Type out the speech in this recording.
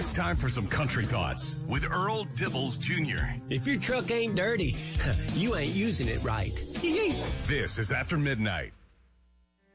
It's time for some country thoughts with Earl Dibbles Jr. If your truck ain't dirty, you ain't using it right. This is After Midnight.